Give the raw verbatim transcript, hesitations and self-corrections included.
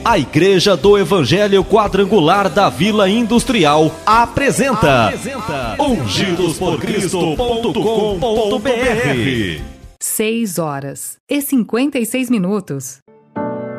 A Igreja do Evangelho Quadrangular da Vila Industrial apresenta, apresenta ungidos por cristo ponto com ponto br. seis horas e cinquenta e seis minutos.